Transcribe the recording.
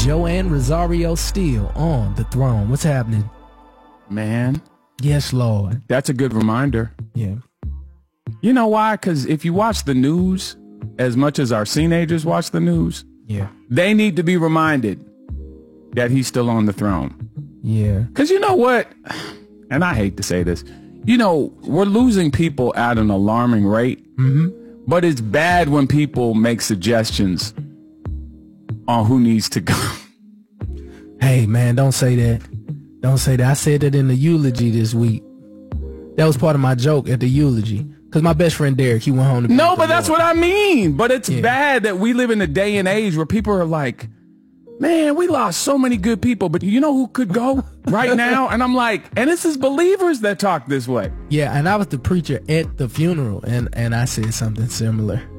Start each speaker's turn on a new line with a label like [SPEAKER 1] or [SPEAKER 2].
[SPEAKER 1] Joanne Rosario still on the throne. What's happening?
[SPEAKER 2] Man.
[SPEAKER 1] Yes, Lord.
[SPEAKER 2] That's a good reminder.
[SPEAKER 1] Yeah.
[SPEAKER 2] You know why? Because if you watch the news as much as our teenagers watch the news,
[SPEAKER 1] yeah,
[SPEAKER 2] they need to be reminded that he's still on the throne.
[SPEAKER 1] Yeah.
[SPEAKER 2] Because you know what? And I hate to say this. You know, we're losing people at an alarming rate.
[SPEAKER 1] Mm-hmm.
[SPEAKER 2] But it's bad when people make suggestions on who needs to go.
[SPEAKER 1] Hey, man, don't say that. Don't say that. I said that in the eulogy this week. That was part of my joke at the eulogy. Because my best friend Derek, he went home to be
[SPEAKER 2] No,
[SPEAKER 1] with
[SPEAKER 2] but
[SPEAKER 1] the
[SPEAKER 2] that's
[SPEAKER 1] Lord.
[SPEAKER 2] what I mean. But it's bad that we live in a day and age where people are like, man, we lost so many good people, but you know who could go right now? And I'm like, and this is believers that talk this way.
[SPEAKER 1] Yeah, and I was the preacher at the funeral, and I said something similar.